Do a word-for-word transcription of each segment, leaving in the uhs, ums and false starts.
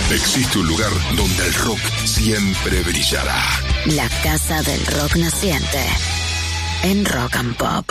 Existe un lugar donde el rock siempre brillará. La Casa del Rock Naciente, en Rock and Pop.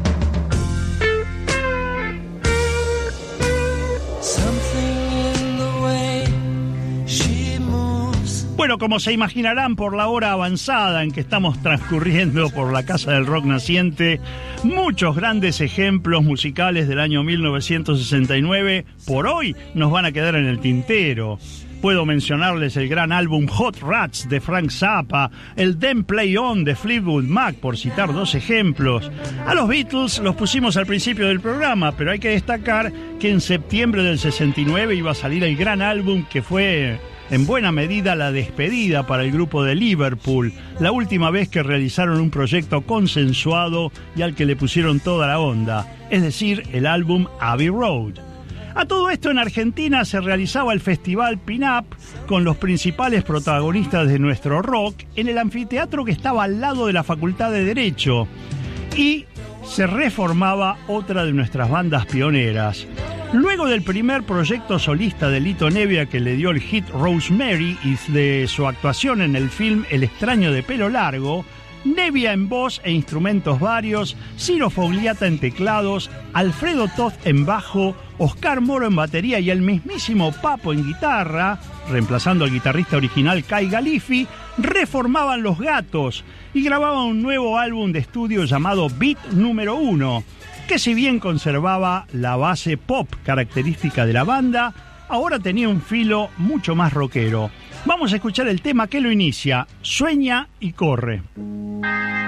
Bueno, como se imaginarán por la hora avanzada en que estamos transcurriendo por la Casa del Rock Naciente, muchos grandes ejemplos musicales del año mil novecientos sesenta y nueve por hoy nos van a quedar en el tintero. Puedo mencionarles el gran álbum Hot Rats de Frank Zappa, el Then Play On de Fleetwood Mac, por citar dos ejemplos. A los Beatles los pusimos al principio del programa, pero hay que destacar que en septiembre del sesenta y nueve iba a salir el gran álbum que fue en buena medida la despedida para el grupo de Liverpool, la última vez que realizaron un proyecto consensuado y al que le pusieron toda la onda, es decir, el álbum Abbey Road. A todo esto, en Argentina se realizaba el festival Pin-Up con los principales protagonistas de nuestro rock en el anfiteatro que estaba al lado de la Facultad de Derecho, y se reformaba otra de nuestras bandas pioneras. Luego del primer proyecto solista de Lito Nebbia, que le dio el hit Rosemary, y de su actuación en el film El extraño de pelo largo, Nebbia en voz e instrumentos varios, Ciro Fogliata en teclados, Alfredo Toth en bajo, Oscar Moro en batería y el mismísimo Papo en guitarra, reemplazando al guitarrista original Kai Galifi, reformaban Los Gatos y grababan un nuevo álbum de estudio llamado Beat número uno, que si bien conservaba la base pop característica de la banda, ahora tenía un filo mucho más rockero. Vamos a escuchar el tema que lo inicia, Sueña y corre.